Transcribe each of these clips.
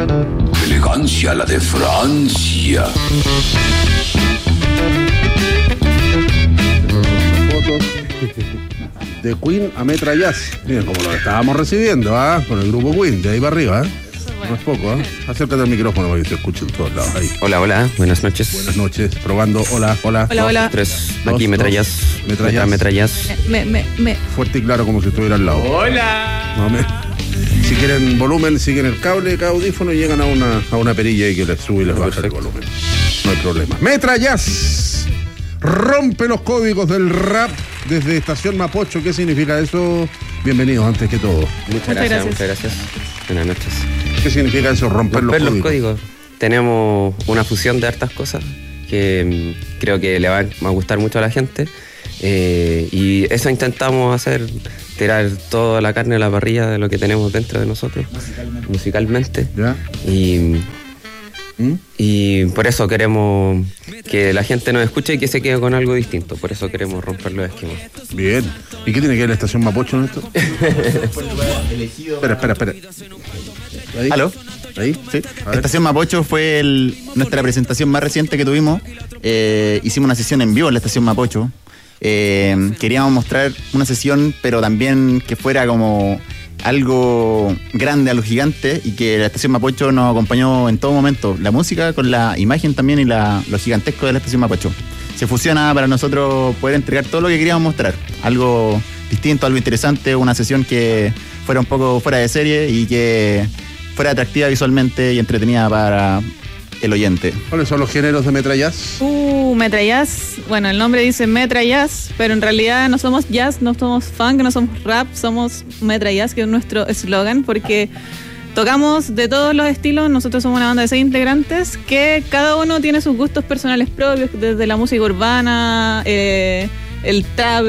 Elegancia la de Francia. De Queen a Metra Jazz. Miren como lo estábamos recibiendo, con el grupo Queen, de ahí para arriba, No es poco, Acércate al micrófono para que se escuche en todos lados. Ahí. Hola, buenas noches. Buenas noches, probando. Hola. Hola. 3, aquí Metra Jazz. Metra Jazz. Fuerte y claro como si estuviera al lado. Hola. Si quieren volumen, siguen el cable, cada audífono y llegan a una perilla y que les sube y les baja el volumen. No hay problema. Metra Jazz rompe los códigos del rap desde Estación Mapocho. ¿Qué significa eso? Bienvenidos antes que todo. Muchas gracias. Buenas noches. ¿Qué significa eso, romper los códigos? Tenemos una fusión de hartas cosas que creo que le va a gustar mucho a la gente. Y eso intentamos hacer, tirar toda la carne a la parrilla de lo que tenemos dentro de nosotros musicalmente. ¿Ya? Y por eso queremos que la gente nos escuche y que se quede con algo distinto. Por eso queremos romper los esquemas. Bien. ¿Y qué tiene que ver la Estación Mapocho en esto? Espera. ¿Ahí? ¿Aló? ¿Ahí? Sí. Estación Mapocho fue nuestra presentación más reciente que tuvimos. Hicimos una sesión en vivo en la Estación Mapocho. Queríamos mostrar una sesión, pero también que fuera como algo grande, algo gigante, y que la Estación Mapocho nos acompañó en todo momento. La música con la imagen también y lo gigantesco de la Estación Mapocho. Se fusiona para nosotros poder entregar todo lo que queríamos mostrar. Algo distinto, algo interesante, una sesión que fuera un poco fuera de serie y que fuera atractiva visualmente y entretenida para el oyente. ¿Cuáles son los géneros de Metra Jazz? Metra Jazz, bueno, el nombre dice Metra Jazz, pero en realidad no somos jazz, no somos funk, no somos rap, somos Metra Jazz, que es nuestro eslogan, porque tocamos de todos los estilos. Nosotros somos una banda de 6 integrantes que cada uno tiene sus gustos personales propios, desde la música urbana, el trap,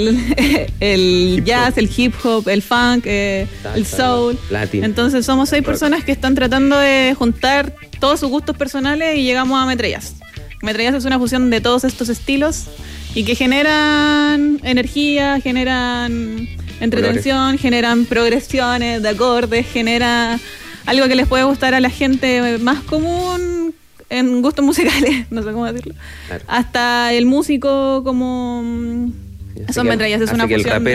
el jazz, el hip hop, el funk, el soul. Latin. Entonces somos 6 personas que están tratando de juntar todos sus gustos personales y llegamos a Metra Jazz. Metra Jazz es una fusión de todos estos estilos y que generan energía, generan entretención, generan progresiones de acordes, genera algo que les puede gustar a la gente más común en gustos musicales, no sé cómo decirlo. Claro. Hasta el músico como... Son Metra Jazz, es una fusión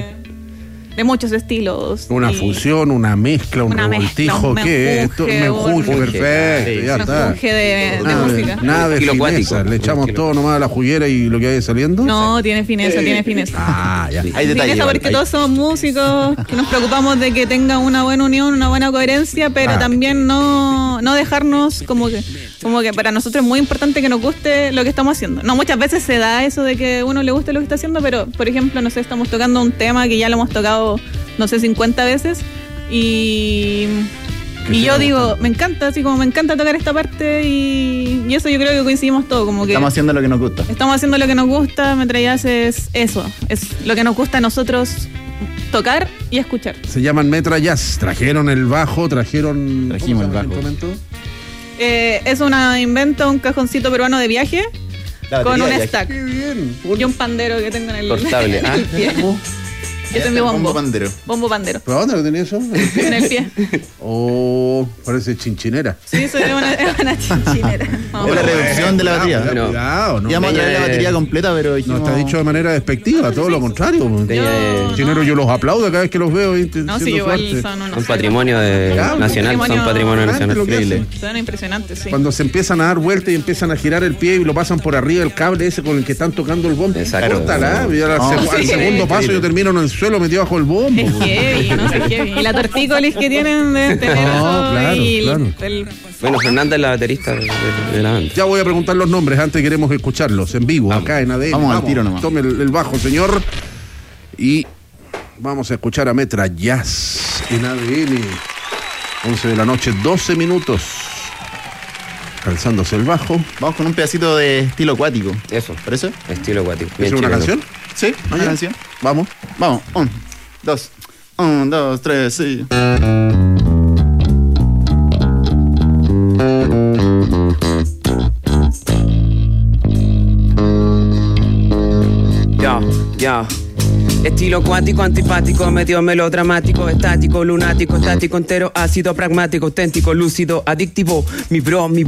de muchos estilos. Una fusión, una mezcla, un revoltijo, ¿qué es esto? Un menjunje, perfecto, ya está. Un menjunje de música. Nada de fineza, le echamos todo nomás a la juguera y lo que hay saliendo. No, tiene fineza. Ya. Hay detalles. Fineza porque todos somos músicos, que nos preocupamos de que tenga una buena unión, una buena coherencia, pero también no dejarnos como que para nosotros es muy importante que nos guste lo que estamos haciendo. No, muchas veces se da eso de que a uno le guste lo que está haciendo, pero por ejemplo, no sé, estamos tocando un tema que ya lo hemos tocado, no sé, 50 veces y yo digo, me encanta tocar esta parte y eso yo creo que coincidimos todos, como que estamos haciendo lo que nos gusta. Metra Jazz es eso, es lo que nos gusta a nosotros tocar y escuchar. Se llaman Metra Jazz, trajeron el bajo, trajimos el bajo. Es un invento, un cajoncito peruano de viaje con un stack. Qué bien. Y un pandero que tengo en el portable. en el pie. Ese es mi bombo. Bombo pandero. ¿Pero dónde lo tenía eso? En el pie. Parece chinchinera. Sí, soy una chinchinera. Es la reducción de la batería. Cuidado, no. Íbamos a traer la batería completa, pero no está dicho de manera despectiva, todo lo contrario. Chincheros, yo los aplaudo cada vez que los veo. No, sí, igual son un patrimonio nacional, son patrimonio nacional. Increíble. Son impresionantes, sí. Cuando se empiezan a dar vueltas y empiezan a girar el pie y lo pasan por arriba del cable ese con el que están tocando el bombo. Exacto. Córtala, al segundo paso yo termino en el suelo metido bajo el bombo. Es heavy, ¿no? Es heavy. Y la tortícolis que tienen de tener eso. Claro. Bueno, Fernanda es la baterista de la banda. Ya voy a preguntar los nombres, antes queremos escucharlos en vivo, acá en ADN. Vamos al tiro nomás. Tome el bajo, señor. Y vamos a escuchar a Metra Jazz en ADN. 11 de la noche, 12 minutos. Calzándose el bajo. Vamos con un pedacito de estilo acuático. Eso. ¿Por eso? Estilo acuático. ¿Es una canción? Sí, una canción. Vamos. 1, 2, 1, 2, 3, sí. Ya. Estilo cuántico, antipático, medio melodramático, estático, lunático, estático, entero, ácido, pragmático, auténtico, lúcido, adictivo. Mi bro,